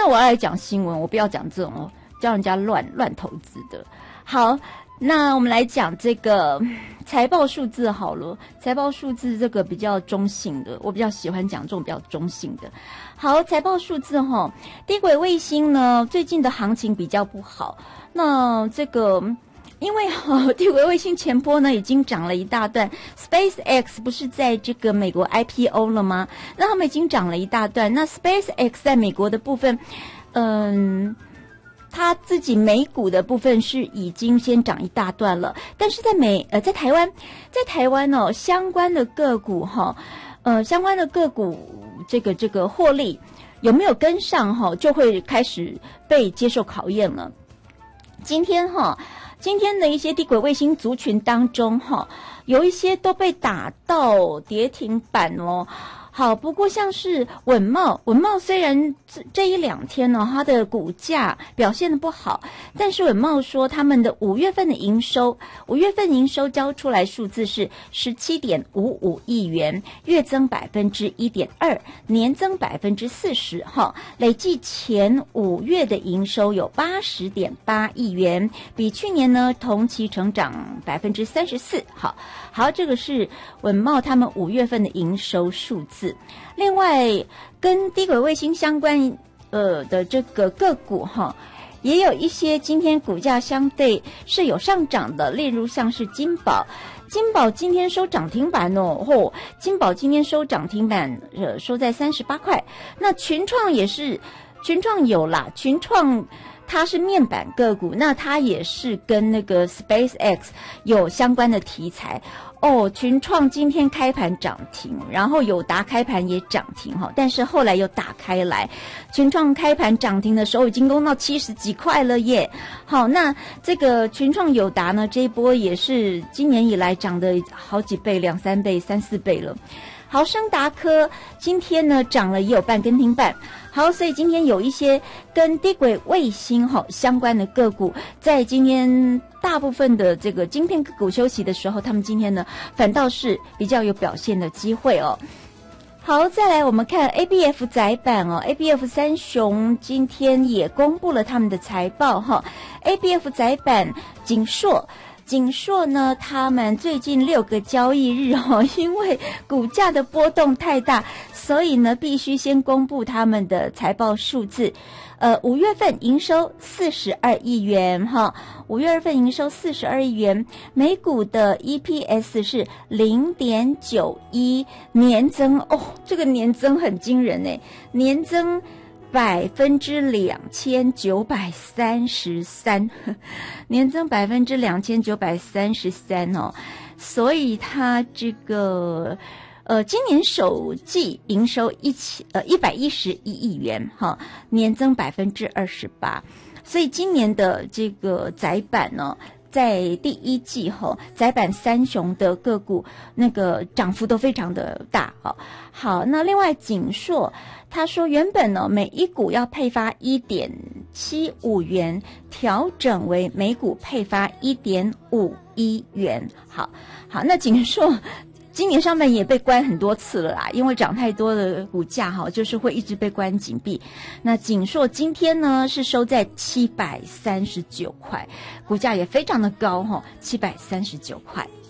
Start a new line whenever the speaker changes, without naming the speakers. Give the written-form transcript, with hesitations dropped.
那我要来讲新闻，我不要讲这种叫人家乱投资的。好，那我们来讲这个财报数字好了。财报数字这个比较中性的，我比较喜欢讲这种比较中性的。好，财报数字低轨卫星呢最近的行情比较不好。那这个因为低轨卫星前波呢已经涨了一大段 ，SpaceX 不是在这个美国 IPO 了吗？那他们已经涨了一大段。那 SpaceX 在美国的部分，它自己美股的部分是已经先涨一大段了，但是在台湾相关的个股这个获利有没有跟上就会开始被接受考验了。今天的一些低轨卫星族群当中有一些都被打到跌停板哦。好，不过像是稳懋虽然这一两天呢，它的股价表现得不好，但是稳懋说他们的5月份的营收交出来数字是 17.55 亿元，月增 1.2%， 年增 40%， 累计前5月的营收有 80.8 亿元，比去年呢同期成长 34%。 好，这个是稳懋他们5月份的营收数字。另外跟低轨卫星相关的这个个股也有一些今天股价相对是有上涨的，例如像是金宝今天收涨停板金宝今天收涨停板收在38块。那群创它是面板个股，那它也是跟那个 SpaceX 有相关的题材群创今天开盘涨停，然后友达开盘也涨停但是后来又打开来，群创开盘涨停的时候已经攻到70几块了耶。好，那这个群创友达呢，这一波也是今年以来涨的好几倍，2、3倍、3、4倍了。好，升达科今天呢涨了也有半根停板。好，所以今天有一些跟低轨卫星相关的个股，在今天大部分的这个晶片个股休息的时候，他们今天呢反倒是比较有表现的机会好，再来我们看 ABF 载板ABF 三雄今天也公布了他们的财报ABF 载板景硕呢，他们最近6个交易日因为股价的波动太大，所以呢必须先公布他们的财报数字。5月份营收42亿元5月份营收42亿元，每股的 EPS 是 0.91， 年增这个年增很惊人年增2933%，年增2933%所以它这个今年首季营收111亿元年增 28%， 所以今年的这个载板呢，在第一季载板三雄的个股那个涨幅都非常的大好，那另外景硕他说原本呢每一股要配发 1.75 元，调整为每股配发 1.51 元。好，那景硕今年上半年也被关很多次了啦，因为涨太多的股价就是会一直被关紧闭。那景硕今天呢是收在739块，股价也非常的高739块。